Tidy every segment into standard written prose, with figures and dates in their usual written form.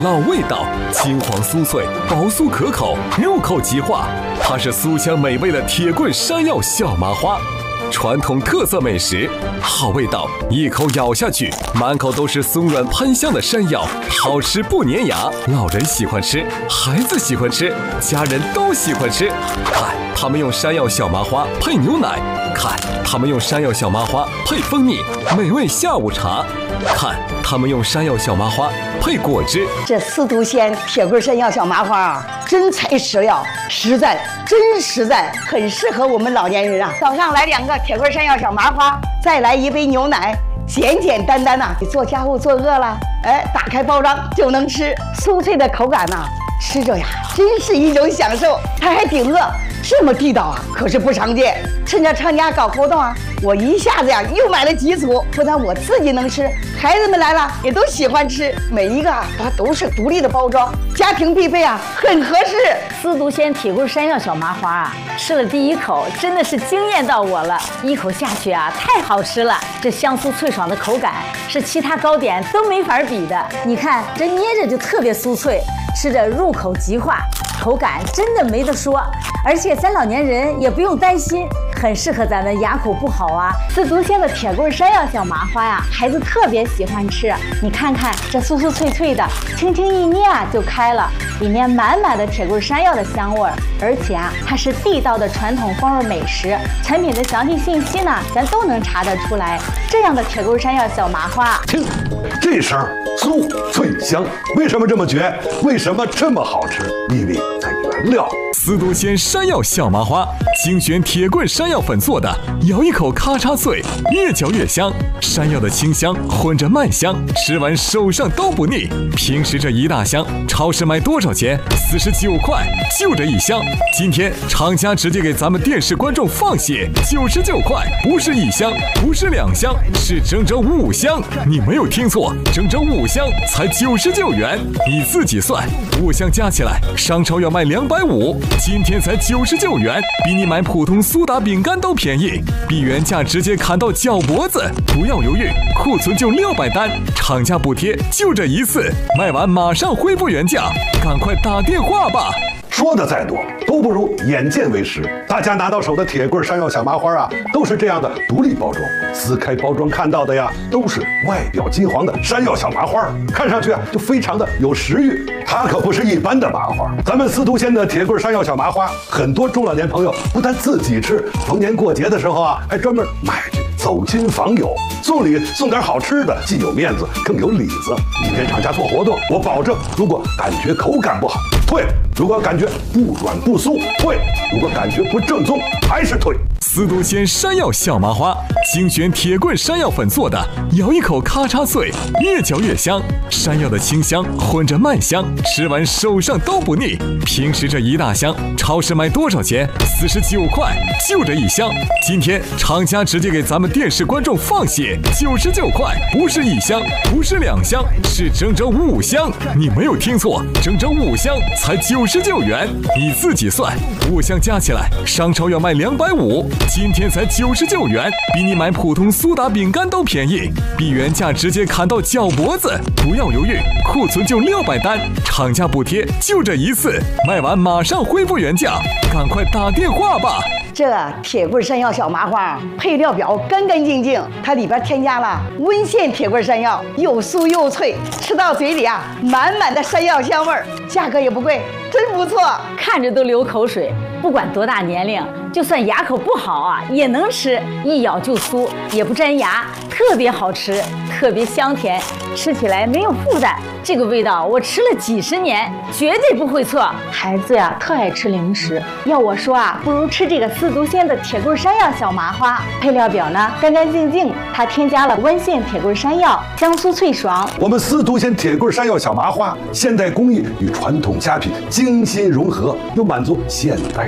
老味道，金黄酥脆，薄酥可口，入口即化。它是酥香美味的铁棍山药小麻花，传统特色美食，好味道，一口咬下去，满口都是松软喷香的山药，好吃不粘牙，老人喜欢吃，孩子喜欢吃，家人都喜欢吃。看，他们用山药小麻花配牛奶，看，他们用山药小麻花配蜂蜜，美味下午茶。看，他们用山药小麻花配果汁。 这司徒县铁棍山药小麻花啊，真材实料，实在，真实在，很适合我们老年人啊。早上来2个铁棍山药小麻花，再来1杯牛奶，简简单单呐。你做家务做饿了，打开包装就能吃，酥脆的口感呐，吃着呀，真是一种享受。它还顶饿，这么地道啊，可是不常见。趁着厂家搞活动啊，我一下子呀又买了几组，不但我自己能吃，孩子们来了也都喜欢吃。每一个啊，它都是独立的包装，家庭必备啊，很合适。 司徒县铁棍山药小麻花啊，吃了第一口真的是惊艳到我了，一口下去啊，太好吃了。这香酥脆爽的口感是其他糕点都没法比的。你看这捏着就特别酥脆，吃着入口即化，口感真的没得说。而且咱老年人也不用担心，很适合咱们牙口不好啊。司徒县的铁棍山药小麻花呀，孩子特别喜欢吃。你看看这酥酥脆脆的，轻轻一捏啊就开了，里面满满的铁棍山药的香味儿。而且啊，它是地道的传统风味美食，产品的详细信息呢，咱都能查得出来。这样的铁棍山药小麻花， 听这声酥脆香，为什么这么绝？为什么这么好吃？秘密在原料。 司徒县山药小麻花，精选铁棍山药粉做的，咬一口咔嚓脆，越嚼越香。山药的清香混着麦香，吃完手上都不腻。平时这一大箱，超市卖多少钱？49块，就这一箱。今天厂家直接给咱们电视观众放血，99块，不是1箱，不是2箱，是整整5箱。你没有听错，整整5箱才99元。你自己算，5箱加起来，商超要卖250，今天才99元，比你买普通苏打饼干都便宜，比原价直接砍到脚脖子。不要犹豫，库存就600单，厂家补贴就这一次，卖完马上恢复原价，赶快打电话吧。 说的再多都不如眼见为实。大家拿到手的铁棍山药小麻花啊，都是这样的独立包装，撕开包装看到的呀，都是外表金黄的山药小麻花，看上去啊就非常的有食欲。它可不是一般的麻花，咱们司徒县的铁棍山药小麻花，很多中老年朋友不但自己吃，逢年过节的时候啊，还专门买去走亲访友，送礼送点好吃的，既有面子更有里子。今天厂家做活动，我保证，如果感觉口感不好退，如果感觉不软不酥退，如果感觉不正宗还是退。 司徒县山药小麻花，精选铁棍山药粉做的，咬一口咔嚓脆，越嚼越香。山药的清香混着麦香，吃完手上都不腻。平时这一大箱，超市卖多少钱？49块，就这一箱。今天厂家直接给咱们电视观众放血，99块，不是1箱，不是2箱，是整整5箱。你没有听错，整整5箱才99元。你自己算，5箱加起来，商超要卖250，今天才99元，比你买普通苏打饼干都便宜，比原价直接砍到脚脖子。不要犹豫，库存就600单，厂家补贴就这一次，卖完马上恢复原价，赶快打电话吧。 这铁棍山药小麻花配料表干干净净，它里边添加了温县铁棍山药，又酥又脆，吃到嘴里啊，满满的山药香味儿，价格也不贵，真不错， 看着都流口水。不管多大年龄，就算牙口不好啊，也能吃，一咬就酥，也不粘牙，特别好吃，特别香甜，吃起来没有负担。这个味道我吃了几十年，绝对不会错。孩子呀，特爱吃零食，要我说啊，不如吃这个司徒县的铁棍山药小麻花。配料表呢干干净净，它添加了温县铁棍山药，香酥脆爽。 我们司徒县铁棍山药小麻花，现代工艺与传统佳品精心融合，又满足现代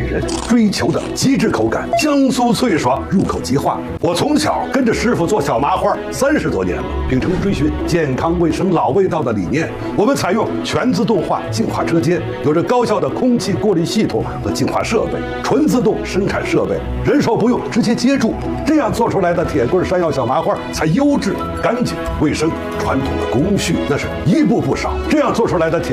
人追求的极致口感，江酥脆爽，入口即化。我从小跟着师傅做小麻花30多年了，秉承追寻健康卫生老味道的理念，我们采用全自动化净化车间，有着高效的空气过滤系统和净化设备，纯自动生产设备，人手不用，直接接住，这样做出来的铁棍山药小麻花才优质、干净、卫生。传统的工序那是一步不少，这样做出来的铁